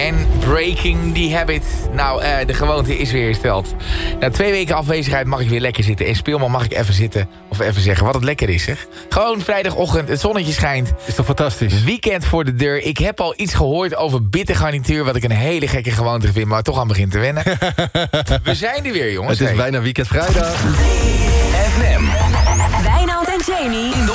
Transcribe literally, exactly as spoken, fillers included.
En Breaking the Habit. Nou, uh, de gewoonte is weer hersteld. Na twee weken afwezigheid mag ik weer lekker zitten. En Speelman mag ik even zitten. Of even zeggen wat het lekker is, zeg. Gewoon vrijdagochtend, het zonnetje schijnt. Is toch fantastisch? Weekend voor de deur. Ik heb al iets gehoord over bittergarnituur. Wat ik een hele gekke gewoonte vind. Maar toch aan begin te wennen. We zijn er weer, jongens. Het is hey. bijna weekend vrijdag. F M. Wijnand en Jamie.